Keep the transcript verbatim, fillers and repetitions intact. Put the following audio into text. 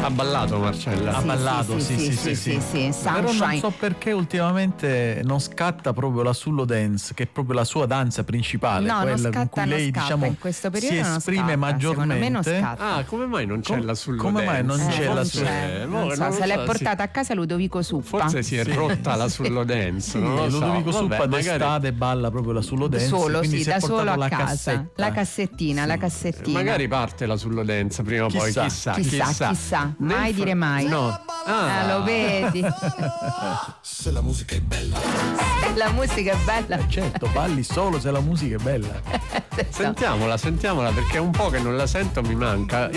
Ha ballato Marcella. Ha Sì, ballato, sì, sì, sì, sì, sì, sì, sì, Però non Sunshine. so perché ultimamente non scatta proprio la Sullo Dance, che è proprio la sua danza principale, No, non quella con scatta, cui non lei scappa, diciamo in questo periodo si non esprime scappa, maggiormente. secondo me non scatta. Ah, come mai non c'è Com- la sullo come mai non dance? c'è Eh, la non sullo- c'è, boh, non so, non lo se l'è so, portata a casa Ludovico Suppa. Forse si è rotta la sullo dance. Sì, non lo so. Ludovico Vabbè, Suppa magari- d'estate balla proprio la Sullo Dance, Solo, quindi sì, si è da portato solo a la casa. cassetta. La cassettina, la cassettina. Magari parte la sullo dance prima o poi, Chissà. chissà, Chissà, chissà, Nel mai fra- dire mai. No. Ah, Ah, lo vedi? Se la musica è bella. La musica è bella. Certo, balli solo se la musica è bella. Sentiamola, sentiamola perché è un po' che non la sento, mi manca.